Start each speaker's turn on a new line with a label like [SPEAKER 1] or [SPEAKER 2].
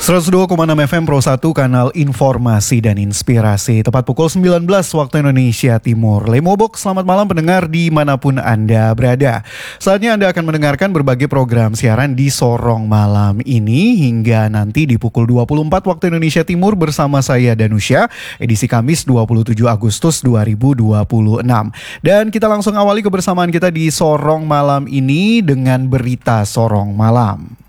[SPEAKER 1] 102,6 FM Pro 1 kanal informasi dan inspirasi. Tepat pukul 19 waktu Indonesia Timur. Lemobok, selamat malam pendengar dimanapun Anda berada. Saatnya Anda akan mendengarkan berbagai program siaran di Sorong malam ini hingga nanti di pukul 24 waktu Indonesia Timur bersama saya Danusya, edisi Kamis 27 Agustus 2026. Dan kita langsung awali kebersamaan kita di Sorong malam ini dengan berita Sorong Malam.